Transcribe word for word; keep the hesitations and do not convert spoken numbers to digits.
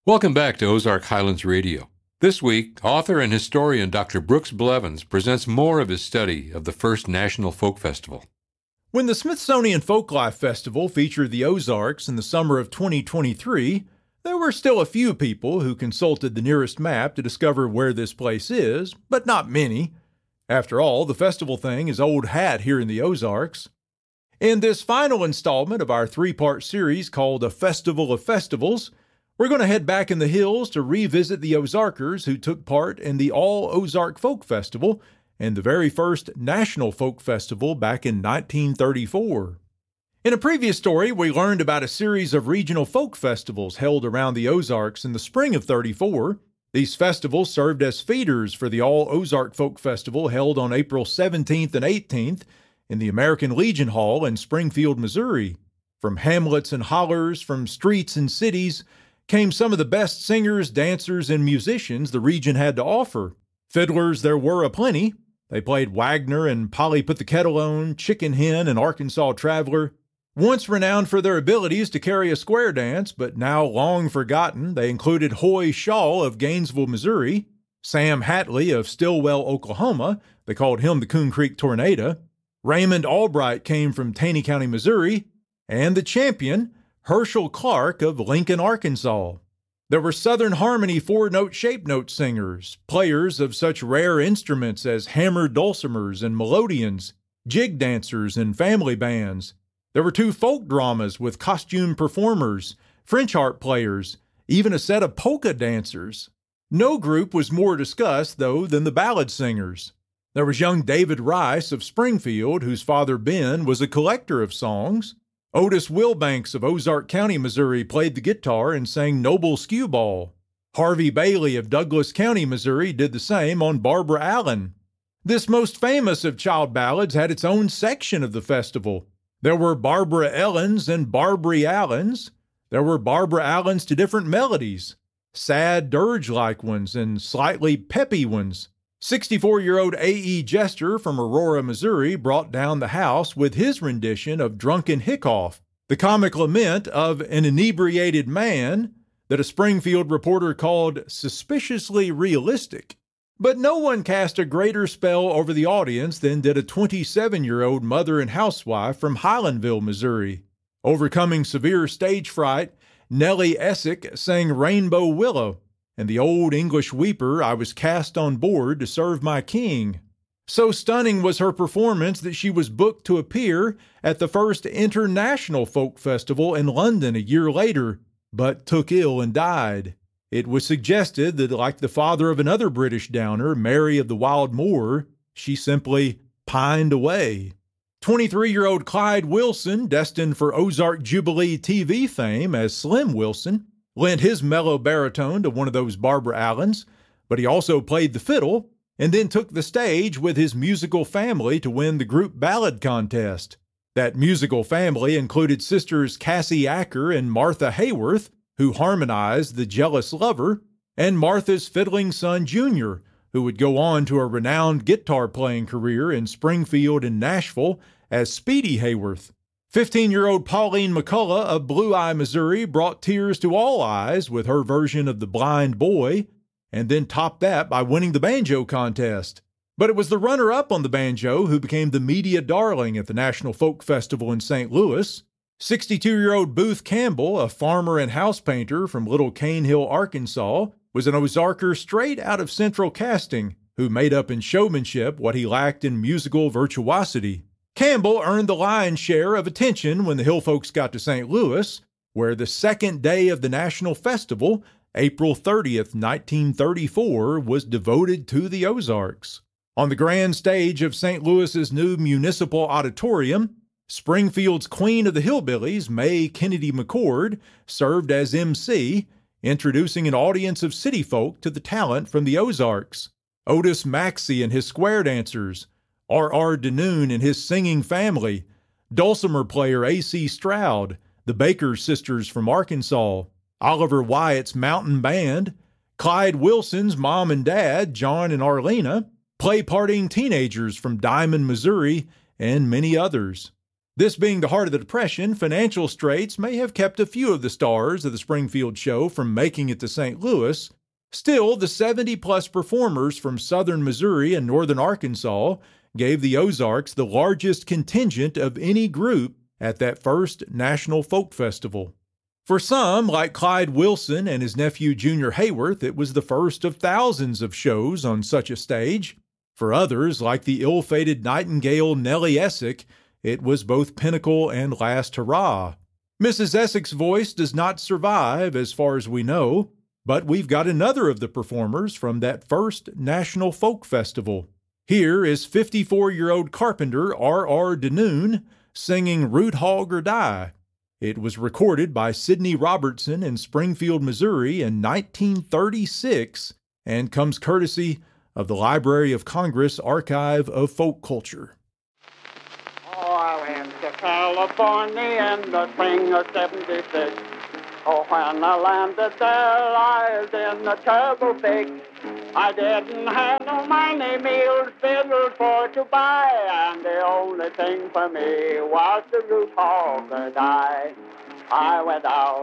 Welcome back to Ozark Highlands Radio. This week, author and historian Doctor Brooks Blevins presents more of his study of the first National Folk Festival. When the Smithsonian Folklife Festival featured the Ozarks in the summer of twenty twenty-three, there were still a few people who consulted the nearest map to discover where this place is, but not many. After all, the festival thing is old hat here in the Ozarks. In this final installment of our three-part series called A Festival of Festivals, we're going to head back in the hills to revisit the Ozarkers who took part in the All-Ozark Folk Festival and the very first National Folk Festival back in nineteen thirty-four. In a previous story, we learned about a series of regional folk festivals held around the Ozarks in the spring of thirty-four. These festivals served as feeders for the All-Ozark Folk Festival held on April seventeenth and eighteenth in the American Legion Hall in Springfield, Missouri. From hamlets and hollers, from streets and cities, came some of the best singers, dancers, and musicians the region had to offer. Fiddlers there were aplenty. They played Wagner and Polly Put the Kettle On, Chicken Hen, and Arkansas Traveler. Once renowned for their abilities to carry a square dance, but now long forgotten, they included Hoy Shaw of Gainesville, Missouri, Sam Hatley of Stillwell, Oklahoma. They called him the Coon Creek Tornado. Raymond Albright came from Taney County, Missouri, and the champion, Herschel Clark of Lincoln, Arkansas. There were Southern Harmony four-note shape note singers, players of such rare instruments as hammered dulcimers and melodeons, jig dancers and family bands. There were two folk dramas with costume performers, French harp players, even a set of polka dancers. No group was more discussed, though, than the ballad singers. There was young David Rice of Springfield, whose father Ben was a collector of songs. Otis Wilbanks of Ozark County, Missouri, played the guitar and sang Noble Skewball. Harvey Bailey of Douglas County, Missouri, did the same on Barbara Allen. This most famous of child ballads had its own section of the festival. There were Barbara Ellens and Barbary Allens. There were Barbara Allens to different melodies, sad dirge-like ones and slightly peppy ones. sixty-four-year-old A E Jester from Aurora, Missouri, brought down the house with his rendition of Drunken Hickoff, the comic lament of an inebriated man that a Springfield reporter called suspiciously realistic. But no one cast a greater spell over the audience than did a twenty-seven-year-old mother and housewife from Highlandville, Missouri. Overcoming severe stage fright, Nellie Essick sang Rainbow Willow, and the old English weeper, I was cast on board to serve my king. So stunning was her performance that she was booked to appear at the first International Folk Festival in London a year later, but took ill and died. It was suggested that, like the father of another British downer, Mary of the Wild Moor, she simply pined away. twenty-three-year-old Clyde Wilson, destined for Ozark Jubilee T V fame as Slim Wilson, lent his mellow baritone to one of those Barbara Allens, but he also played the fiddle and then took the stage with his musical family to win the group ballad contest. That musical family included sisters Cassie Acker and Martha Hayworth, who harmonized The Jealous Lover, and Martha's fiddling son Junior, who would go on to a renowned guitar-playing career in Springfield and Nashville as Speedy Hayworth. fifteen-year-old Pauline McCullough of Blue Eye, Missouri, brought tears to all eyes with her version of The Blind Boy, and then topped that by winning the banjo contest. But it was the runner-up on the banjo who became the media darling at the National Folk Festival in Saint Louis. sixty-two-year-old Booth Campbell, a farmer and house painter from Little Cane Hill, Arkansas, was an Ozarker straight out of Central Casting, who made up in showmanship what he lacked in musical virtuosity. Campbell earned the lion's share of attention when the hill folks got to Saint Louis, where the second day of the National Festival, April thirtieth, nineteen thirty-four, was devoted to the Ozarks. On the grand stage of Saint Louis's new municipal auditorium, Springfield's Queen of the Hillbillies, May Kennedy McCord, served as M C, introducing an audience of city folk to the talent from the Ozarks. Otis Maxey and his square dancers, R R Denoon and his singing family, dulcimer player A C Stroud, the Baker sisters from Arkansas, Oliver Wyatt's mountain band, Clyde Wilson's mom and dad, John and Arlena, play-partying teenagers from Diamond, Missouri, and many others. This being the heart of the Depression, financial straits may have kept a few of the stars of the Springfield show from making it to Saint Louis. Still, the seventy-plus performers from southern Missouri and northern Arkansas gave the Ozarks the largest contingent of any group at that first National Folk Festival. For some, like Clyde Wilson and his nephew Junior Hayworth, it was the first of thousands of shows on such a stage. For others, like the ill-fated Nightingale Nellie Essick, it was both pinnacle and last hurrah. Missus Essick's voice does not survive, as far as we know, but we've got another of the performers from that first National Folk Festival. Here is fifty-four-year-old carpenter R R Denoon singing Root Hog or Die. It was recorded by Sidney Robertson in Springfield, Missouri in nineteen thirty-six and comes courtesy of the Library of Congress Archive of Folk Culture. Oh, I went to California in the spring of seventy-six. Oh, when I landed there, I was in a terrible fix. I didn't have no money, meals, fiddles for to buy, and the only thing for me was the root hog or die. I went out